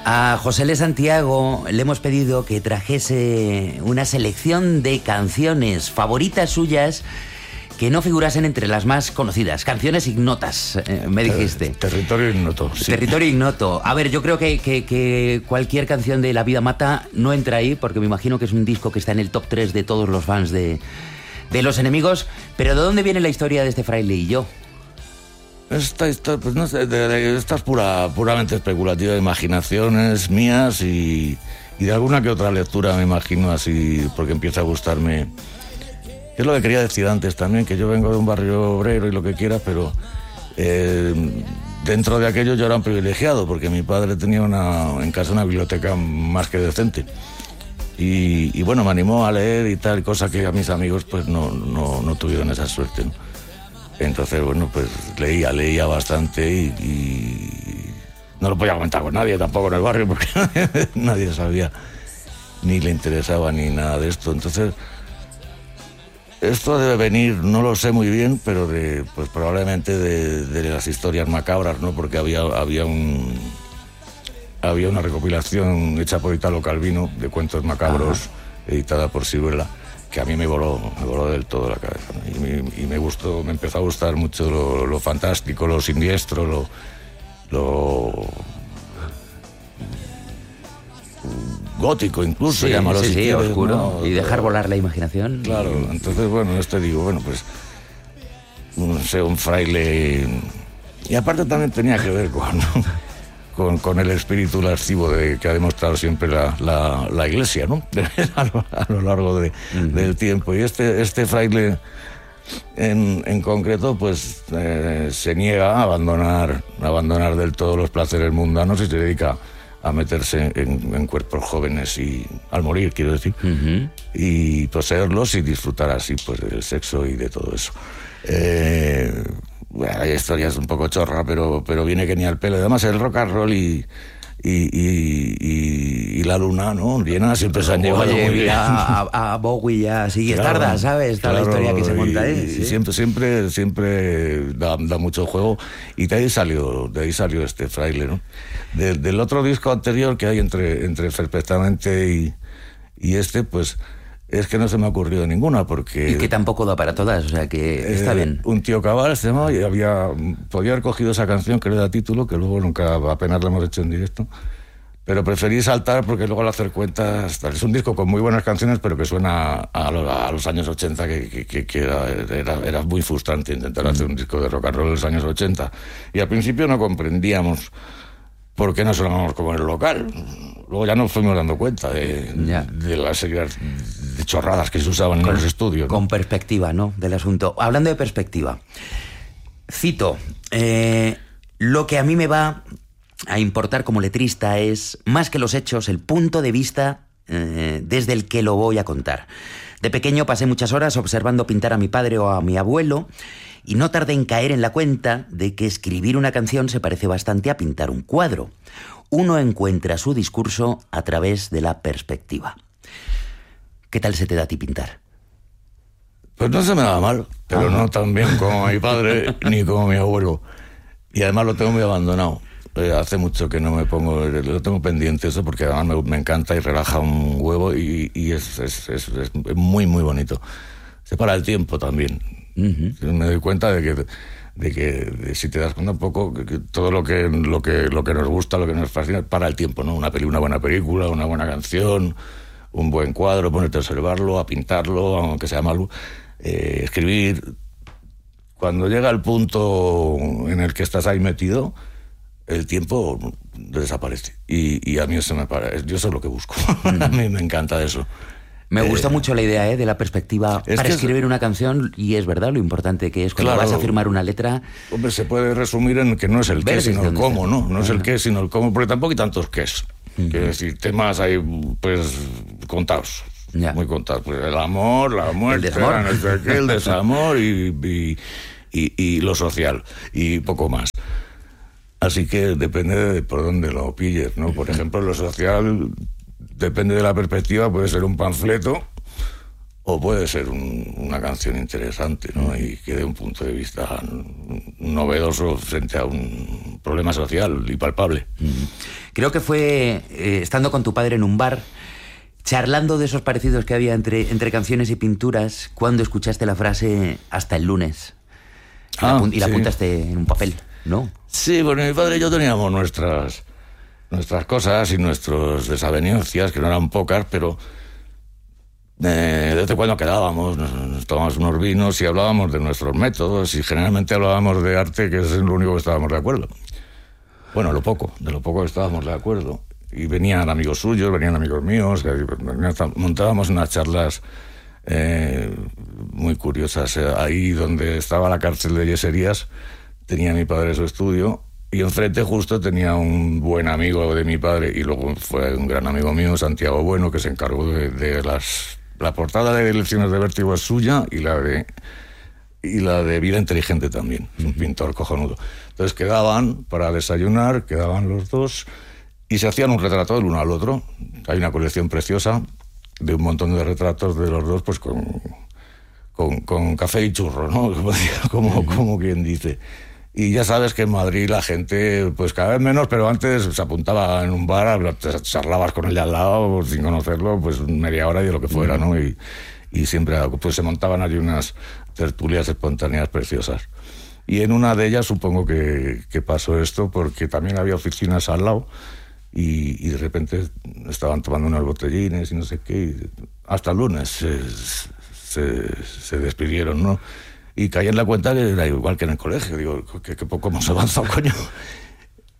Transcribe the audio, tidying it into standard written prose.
A José L. Santiago le hemos pedido que trajese una selección de canciones favoritas suyas que no figurasen entre las más conocidas. Canciones ignotas, me dijiste. Territorio ignoto. Sí. Territorio ignoto. A ver, yo creo que cualquier canción de La vida mata no entra ahí, porque me imagino que es un disco que está en el top 3 de todos los fans de Los Enemigos. Pero ¿de dónde viene la historia de este Fraile y yo? Esta historia, pues no sé, esta es puramente especulativa, de imaginaciones mías y de alguna que otra lectura, me imagino, así, porque empieza a gustarme. Es lo que quería decir antes también, que yo vengo de un barrio obrero y lo que quiera, pero dentro de aquello yo era un privilegiado, porque mi padre tenía en casa una biblioteca más que decente. Y bueno, me animó a leer y tal, cosa que a mis amigos pues no tuvieron esa suerte, ¿no? Entonces, bueno, pues leía bastante y no lo podía comentar con nadie tampoco en el barrio, porque nadie sabía, ni le interesaba ni nada de esto. Entonces, esto debe venir, no lo sé muy bien, pero pues probablemente de las historias macabras, ¿no? Porque había una recopilación hecha por Italo Calvino de cuentos macabros, editada por Siruela, que a mí me voló del todo la cabeza, ¿no? Y me empezó a gustar mucho lo fantástico, lo siniestro, lo gótico incluso, llámalo si quieres, oscuro, ¿no? Y dejar volar la imaginación. Claro, entonces bueno, digo, bueno, pues un fraile, y aparte también tenía que ver con el espíritu lascivo que ha demostrado siempre la Iglesia, ¿no? a lo largo del tiempo. Y este fraile en concreto, pues se niega a abandonar del todo los placeres mundanos y se dedica a meterse en cuerpos jóvenes y al morir, quiero decir, y poseerlos y disfrutar así pues del sexo y de todo eso. Bueno, hay historias un poco chorra, pero viene que ni al pelo. Además, el rock and roll y la luna, ¿no? Llena, siempre se han llevado muy bien. A Bowie ya sigue tarda, ¿sabes? Está la historia que se monta ahí. ¿Sí? Siempre da mucho juego. Y de ahí salió este fraile, ¿no? Del otro disco anterior que hay entre Perfectamente y este, pues es que no se me ha ocurrido ninguna, porque... Y que tampoco da para todas, o sea que está bien. Un tío cabal se llama, y podía haber cogido esa canción que le da título, que luego nunca apenas la hemos hecho en directo, pero preferí saltar porque luego al hacer cuentas... Es un disco con muy buenas canciones, pero que suena a los años 80, que era muy frustrante intentar hacer un disco de rock and roll de los años 80. Y al principio no comprendíamos por qué no sonábamos como en el local. Luego ya nos fuimos dando cuenta de las series de chorradas que se usaban en los estudios, ¿no? Con perspectiva, ¿no?, del asunto. Hablando de perspectiva, cito, lo que a mí me va a importar como letrista es, más que los hechos, el punto de vista desde el que lo voy a contar. De pequeño pasé muchas horas observando pintar a mi padre o a mi abuelo, y no tardé en caer en la cuenta de que escribir una canción se parece bastante a pintar un cuadro. Uno encuentra su discurso a través de la perspectiva. ¿Qué tal se te da a ti pintar? Pues no se me da mal, pero no tan bien como mi padre ni como mi abuelo. Y además lo tengo muy abandonado. Hace mucho que no me pongo, lo tengo pendiente eso, porque además me encanta y relaja un huevo y es muy, muy bonito. Se para el tiempo también. Me doy cuenta de que si te das cuenta un poco, que todo lo que nos gusta, lo que nos fascina, para el tiempo, ¿no? Una buena película, una buena canción, un buen cuadro, ponerte a observarlo, a pintarlo, aunque sea malo, escribir. Cuando llega el punto en el que estás ahí metido, el tiempo desaparece. Y a mí eso me parece, yo eso es lo que busco. A mí me encanta eso. Me gusta mucho la idea de la perspectiva para escribir una canción, y es verdad lo importante que es cuando vas a firmar una letra. Hombre, se puede resumir en que no es el qué, sino el cómo, ¿no? No es el qué, sino el cómo, porque tampoco hay tantos qués. Quiero decir, temas hay, pues, contados. Muy contados. Pues el amor, la muerte, el desamor y lo social, y poco más. Así que depende de por dónde lo pilles, ¿no? Por ejemplo, lo social... Depende de la perspectiva, puede ser un panfleto o puede ser una canción interesante, ¿no? Y que dé un punto de vista novedoso frente a un problema social y palpable. Creo que fue estando con tu padre en un bar, charlando de esos parecidos que había entre canciones y pinturas, cuando escuchaste la frase "hasta el lunes". Y la apuntaste en un papel, ¿no? Sí, porque mi padre y yo teníamos nuestras cosas y nuestras desavenencias, que no eran pocas, pero de vez en cuando quedábamos, nos tomábamos unos vinos y hablábamos de nuestros métodos, y generalmente hablábamos de arte, que es lo único que estábamos de acuerdo. Bueno, de lo poco que estábamos de acuerdo. Y venían amigos suyos, venían amigos míos, montábamos unas charlas muy curiosas. Ahí donde estaba la cárcel de Yeserías tenía mi padre su estudio, y enfrente justo tenía un buen amigo de mi padre, y luego fue un gran amigo mío, Santiago Bueno, que se encargó de la portada de Lecciones de Vértigo es suya, y la de Vida Inteligente también. Es un pintor cojonudo. Entonces quedaban para desayunar, quedaban los dos, y se hacían un retrato del uno al otro. Hay una colección preciosa de un montón de retratos de los dos, pues con café y churro, ¿no? Como quien dice. Y ya sabes que en Madrid la gente, pues cada vez menos, pero antes se apuntaba en un bar, charlabas con el de al lado, sin conocerlo, pues media hora y de lo que fuera, ¿no? Y siempre pues se montaban allí unas tertulias espontáneas preciosas. Y en una de ellas supongo que pasó esto, porque también había oficinas al lado, y de repente estaban tomando unos botellines y no sé qué, y hasta el lunes se despidieron, ¿no? Y caí en la cuenta que era igual que en el colegio. Digo, que poco hemos avanzado, coño.